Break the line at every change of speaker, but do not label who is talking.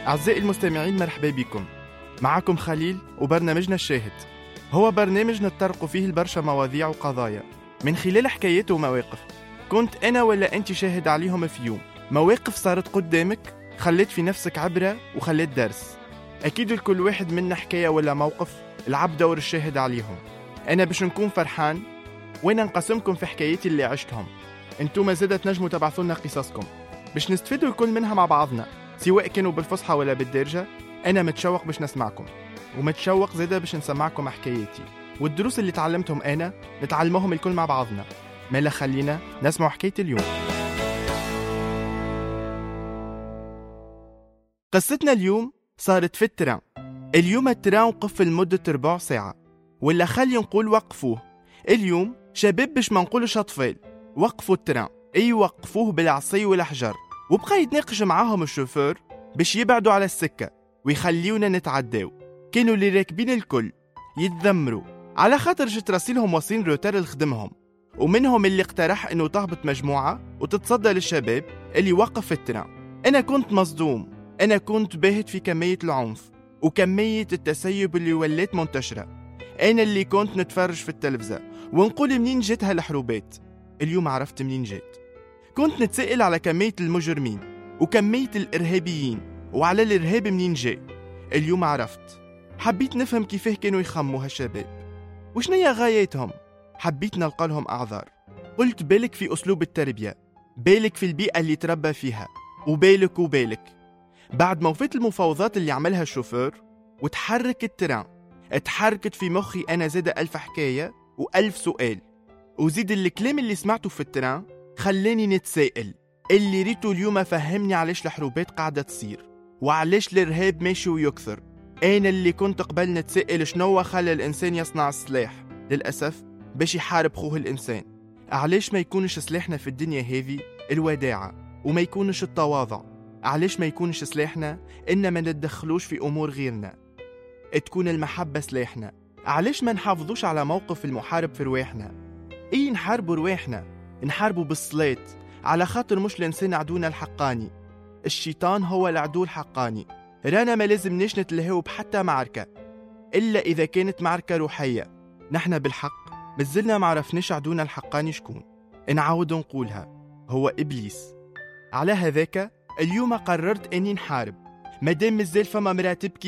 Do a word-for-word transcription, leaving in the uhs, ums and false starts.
أعزائي المستمعين، مرحبا بكم. معكم خليل وبرنامجنا الشاهد. هو برنامج نتطرق فيه البرشا مواضيع وقضايا من خلال حكايات ومواقف كنت أنا ولا أنت شاهد عليهم في يوم. مواقف صارت قدامك خلت في نفسك عبرة وخلت درس. أكيد لكل واحد منا حكاية ولا موقف لعب دور الشاهد عليهم. أنا باش نكون فرحان وأنا نقسمكم في حكاياتي اللي عشتهم. أنتم زادة تنجموا تبعثوا لنا قصصكم باش نستفيدوا الكل منها مع بعضنا، سواء كانوا بالفصحى ولا بالدارجة. أنا متشوق باش نسمعكم، ومتشوق زادة باش نسمعكم حكاياتي والدروس اللي تعلمتهم أنا نتعلمهم الكل مع بعضنا. مالا خلينا نسمع حكاية اليوم. قصتنا اليوم صارت في التران. اليوم التران وقف لمدة ربع ساعة، ولا خلي نقول وقفوه. اليوم شباب باش ما نقولش أطفال وقفوا التران، أي وقفوه بالعصي والحجر، وبقى يتناقش معاهم الشوفور باش يبعدوا على السكة ويخليونا نتعداو. كانوا اللي راكبين الكل يتذمروا على خاطر جت راسيلهم واصلين روتار لخدمهم، ومنهم اللي اقترح انه تهبط مجموعة وتتصدى للشباب اللي وقف في التران. انا كنت مصدوم، انا كنت باهت في كمية العنف وكمية التسيب اللي ولات منتشرة. انا اللي كنت نتفرج في التلفزة ونقول منين جت هالحروبات. اليوم عرفت منين جت. كنت نتسائل على كمية المجرمين وكمية الإرهابيين وعلى الإرهاب منين جاي. اليوم عرفت. حبيت نفهم كيفاه كانوا يخموا هالشباب وشنية غاياتهم. حبيت نلقى لهم أعذار. قلت بالك في أسلوب التربية، بالك في البيئة اللي تربى فيها، وبالك وبالك. بعد ما وفيت المفاوضات اللي عملها الشوفور وتحرك التران، اتحركت في مخي أنا زاد ألف حكاية وألف سؤال. وزيد الكلام اللي سمعته في التران خلاني نتسائل. اللي ريته اليوم فهمني علاش الحروبات قاعدة تصير وعلاش الإرهاب ماشي ويكثر. أنا اللي كنت قبل نتسائل شنو خلى الإنسان يصنع السلاح للأسف باش يحارب خوه الإنسان. علاش ما يكونش سلاحنا في الدنيا هذه الوداعة وما يكونش التواضع؟ علاش ما يكونش سلاحنا إن ما ندخلوش في أمور غيرنا؟ تكون المحبة سلاحنا. علاش ما نحافظوش على موقف المحارب في رواحنا؟ إيه، نحاربوا رواحنا، نحاربوا بالصلاة، على خاطر مش الإنسان عدونا الحقاني. الشيطان هو العدو الحقاني. رانا ما لازمناش نتلهوا بحتى معركة إلا إذا كانت معركة روحية. نحن بالحق مازلنا معرفناش عدونا الحقاني شكون. نعاود نقولها، هو إبليس. على هذاك اليوم قررت أني نحارب. مادام مازال فما مرأة تبكي